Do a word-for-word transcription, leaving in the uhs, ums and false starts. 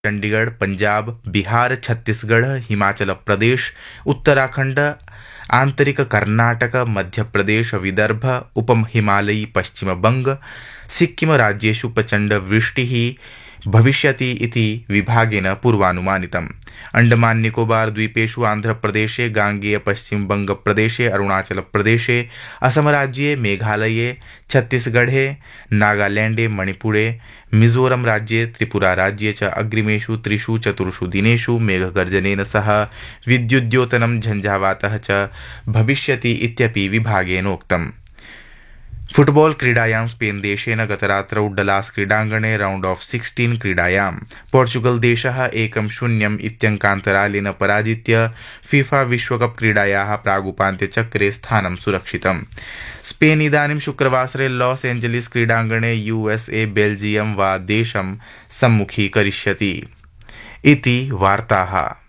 चंडीगढ़, पंजाब, बिहार, छत्तीसगढ़, हिमाचल प्रदेश, उत्तराखंड, आंतरिक कर्नाटक, मध्य प्रदेश, विदर्भ, उपहिमालयी पश्चिम बंग, सिक्किम राज्येषु प्रचंड वृष्टिः भविष्यति इति विभागेन पूर्वानुमानितम्। अंडमान निकोबार द्वीपेषु आंध्रप्रदेशे, गांगेय पश्चिम बंग प्रदेशे, अरुणाचल प्रदेशे, असम राज्ये, मेघालये, छत्तीसगढ़े, नागालैंडे, मणिपुरे, मिजोरम राज्ये, त्रिपुरा राज्ये च अग्रिमेषु त्रिषु चतुर्षु दिनेषु मेघगर्जनेन सह विद्युद्योतनं झंझावातः च भविष्यति इत्यपि विभागेनोक्तम्। फुटबॉल क्रीडायां स्पेन देशेन गतरात्रौ डलास क्रीडाङ्गणे राउंड ऑफ सिक्सटीन क्रीडायां पोर्चुगल देशः एकं शून्यम् इत्यङ्कान्तरालेन पराजित्य फीफा विश्वकप क्रीडायाः प्रागुपान्त्यचक्रे स्थानं सुरक्षितम्। स्पेन इदानीं शुक्रवासरे लॉस एंजलिस क्रीडाङ्गणे यूएसए बेल्जियम वा देशं सम्मुखीकरिष्यति इति वार्ताः।